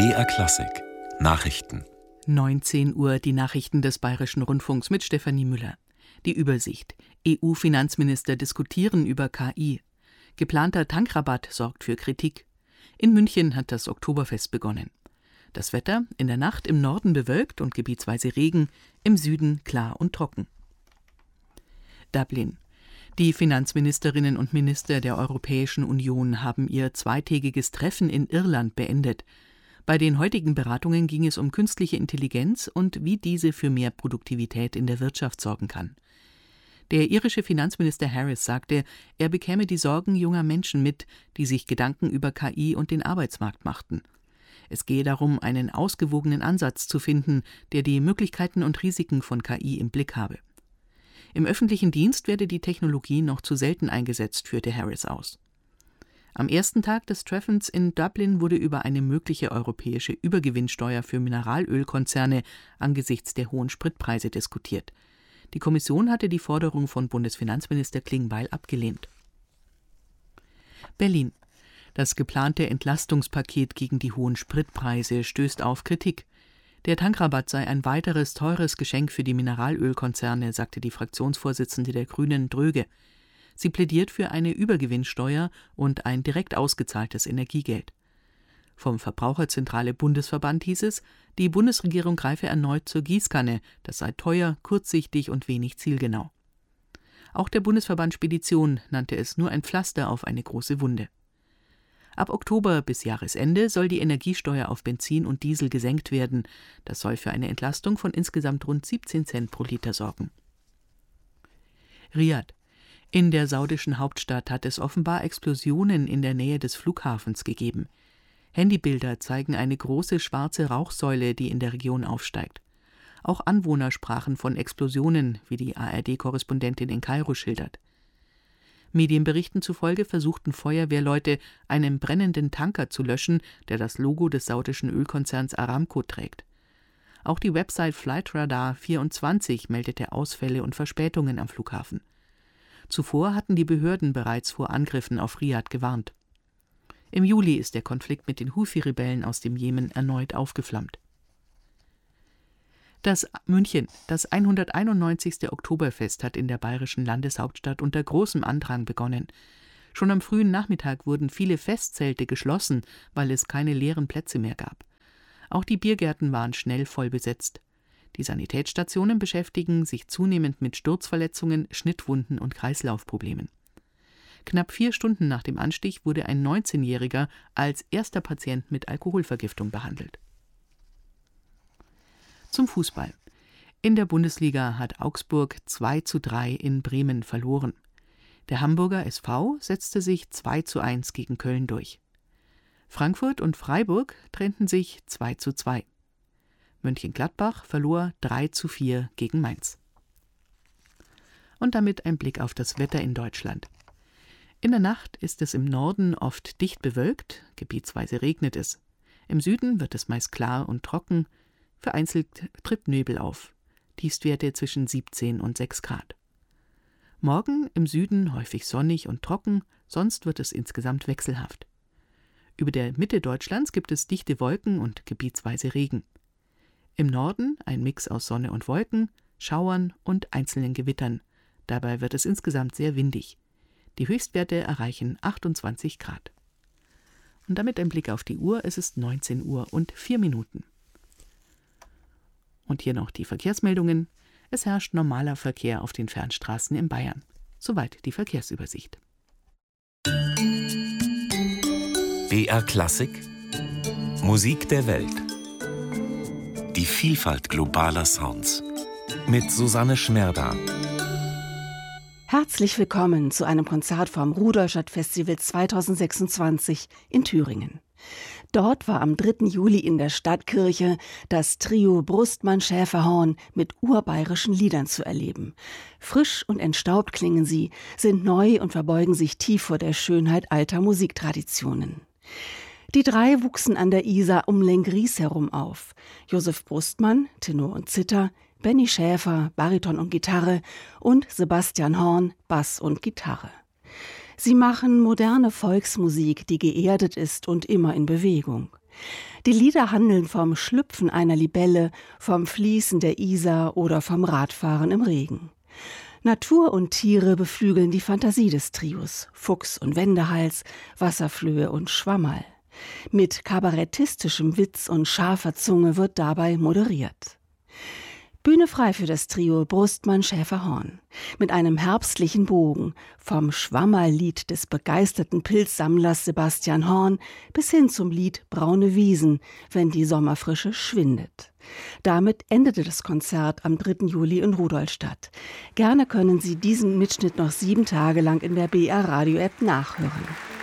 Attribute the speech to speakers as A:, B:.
A: BR Klassik Nachrichten.
B: 19 Uhr die Nachrichten des Bayerischen Rundfunks mit Stefanie Müller. Die Übersicht. EU-Finanzminister diskutieren über KI. Geplanter Tankrabatt sorgt für Kritik. In München hat das Oktoberfest begonnen. Das Wetter: in der Nacht im Norden bewölkt und gebietsweise Regen, im Süden klar und trocken. Dublin. Die Finanzministerinnen und Minister der Europäischen Union haben ihr zweitägiges Treffen in Irland beendet. Bei den heutigen Beratungen ging es um künstliche Intelligenz und wie diese für mehr Produktivität in der Wirtschaft sorgen kann. Der irische Finanzminister Harris sagte, er bekäme die Sorgen junger Menschen mit, die sich Gedanken über KI und den Arbeitsmarkt machten. Es gehe darum, einen ausgewogenen Ansatz zu finden, der die Möglichkeiten und Risiken von KI im Blick habe. Im öffentlichen Dienst werde die Technologie noch zu selten eingesetzt, führte Harris aus. Am ersten Tag des Treffens in Dublin wurde über eine mögliche europäische Übergewinnsteuer für Mineralölkonzerne angesichts der hohen Spritpreise diskutiert. Die Kommission hatte die Forderung von Bundesfinanzminister Klingbeil abgelehnt. Berlin. Das geplante Entlastungspaket gegen die hohen Spritpreise stößt auf Kritik. Der Tankrabatt sei ein weiteres teures Geschenk für die Mineralölkonzerne, sagte die Fraktionsvorsitzende der Grünen Dröge. Sie plädiert für eine Übergewinnsteuer und ein direkt ausgezahltes Energiegeld. Vom Verbraucherzentrale Bundesverband hieß es, die Bundesregierung greife erneut zur Gießkanne, das sei teuer, kurzsichtig und wenig zielgenau. Auch der Bundesverband Spedition nannte es nur ein Pflaster auf eine große Wunde. Ab Oktober bis Jahresende soll die Energiesteuer auf Benzin und Diesel gesenkt werden. Das soll für eine Entlastung von insgesamt rund 17 Cent pro Liter sorgen. Riad. In der saudischen Hauptstadt hat es offenbar Explosionen in der Nähe des Flughafens gegeben. Handybilder zeigen eine große schwarze Rauchsäule, die in der Region aufsteigt. Auch Anwohner sprachen von Explosionen, wie die ARD-Korrespondentin in Kairo schildert. Medienberichten zufolge versuchten Feuerwehrleute, einen brennenden Tanker zu löschen, der das Logo des saudischen Ölkonzerns Aramco trägt. Auch die Website Flightradar24 meldete Ausfälle und Verspätungen am Flughafen. Zuvor hatten die Behörden bereits vor Angriffen auf Riad gewarnt. Im Juli ist der Konflikt mit den Huthi-Rebellen aus dem Jemen erneut aufgeflammt. Das 191. Oktoberfest hat in der bayerischen Landeshauptstadt unter großem Andrang begonnen. Schon am frühen Nachmittag wurden viele Festzelte geschlossen, weil es keine leeren Plätze mehr gab. Auch die Biergärten waren schnell voll besetzt. Die Sanitätsstationen beschäftigen sich zunehmend mit Sturzverletzungen, Schnittwunden und Kreislaufproblemen. Knapp 4 Stunden nach dem Anstich wurde ein 19-Jähriger als erster Patient mit Alkoholvergiftung behandelt. Zum Fußball. In der Bundesliga hat Augsburg 2:3 in Bremen verloren. Der Hamburger SV setzte sich 2:1 gegen Köln durch. Frankfurt und Freiburg trennten sich 2:2. Mönchengladbach verlor 3:4 gegen Mainz. Und damit ein Blick auf das Wetter in Deutschland. In der Nacht ist es im Norden oft dicht bewölkt, gebietsweise regnet es. Im Süden wird es meist klar und trocken, vereinzelt tritt Nebel auf. Tiefstwerte zwischen 17 und 6 Grad. Morgen im Süden häufig sonnig und trocken, sonst wird es insgesamt wechselhaft. Über der Mitte Deutschlands gibt es dichte Wolken und gebietsweise Regen. Im Norden ein Mix aus Sonne und Wolken, Schauern und einzelnen Gewittern. Dabei wird es insgesamt sehr windig. Die Höchstwerte erreichen 28 Grad. Und damit ein Blick auf die Uhr, es ist 19 Uhr und 4 Minuten. Und hier noch die Verkehrsmeldungen. Es herrscht normaler Verkehr auf den Fernstraßen in Bayern. Soweit die Verkehrsübersicht.
A: BR Klassik Musik der Welt. Die Vielfalt globaler Sounds. Mit Susanne Schmerda.
C: Herzlich willkommen zu einem Konzert vom Rudolstadt Festival 2026 in Thüringen. Dort war am 3. Juli in der Stadtkirche das Trio Brustmann-Schäferhorn mit urbayerischen Liedern zu erleben. Frisch und entstaubt klingen sie, sind neu und verbeugen sich tief vor der Schönheit alter Musiktraditionen. Die 3 wuchsen an der Isar um Lenggries herum auf. Josef Brustmann, Tenor und Zither, Benny Schäfer, Bariton und Gitarre und Sebastian Horn, Bass und Gitarre. Sie machen moderne Volksmusik, die geerdet ist und immer in Bewegung. Die Lieder handeln vom Schlüpfen einer Libelle, vom Fließen der Isar oder vom Radfahren im Regen. Natur und Tiere beflügeln die Fantasie des Trios. Fuchs und Wendehals, Wasserflöhe und Schwammerl. Mit kabarettistischem Witz und scharfer Zunge wird dabei moderiert. Bühne frei für das Trio Brustmann-Schäferhorn. Mit einem herbstlichen Bogen, vom Schwammerlied des begeisterten Pilzsammlers Sebastian Horn bis hin zum Lied Braune Wiesen, wenn die Sommerfrische schwindet. Damit endete das Konzert am 3. Juli in Rudolstadt. Gerne können Sie diesen Mitschnitt noch 7 Tage lang in der BR Radio App nachhören.